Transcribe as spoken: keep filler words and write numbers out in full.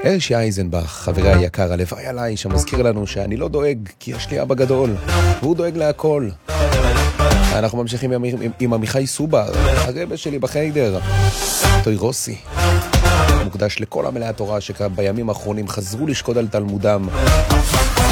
הרשי אייזנבך, חברי היקר, הלוואי עליי, שמזכיר לנו שאני לא דואג, כי יש לי אבא גדול, והוא דואג להכל. אנחנו ממשיכים עם, עם, עם עמיחי סובר, הרבה שלי בחיידר, תוי רוסי, מוקדש לכל עמלי התורה שבימים האחרונים חזרו לשקוד על תלמודם,